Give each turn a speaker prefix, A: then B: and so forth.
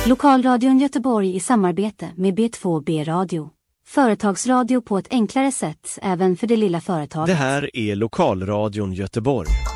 A: Lokalradion Göteborg i samarbete med B2B Radio. Företagsradio på ett enklare sätt även för det lilla företaget.
B: Det här är Lokalradion Göteborg.